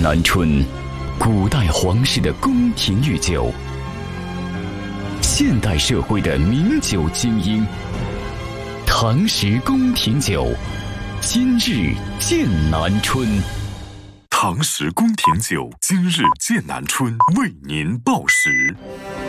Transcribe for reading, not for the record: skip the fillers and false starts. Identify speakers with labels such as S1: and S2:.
S1: 南春，古代皇室的宫廷御酒，现代社会的名酒精英。唐时宫廷酒，今日见南春。
S2: 唐时宫廷酒，今日见南春，为您报时。